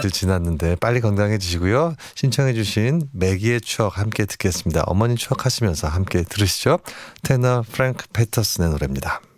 며칠 지났는데 빨리 건강해지시고요. 신청해주신 매기의 추억 함께 듣겠습니다. 어머니 추억하시면서 함께 들으시죠. 테너 프랭크 패터슨의 노래입니다.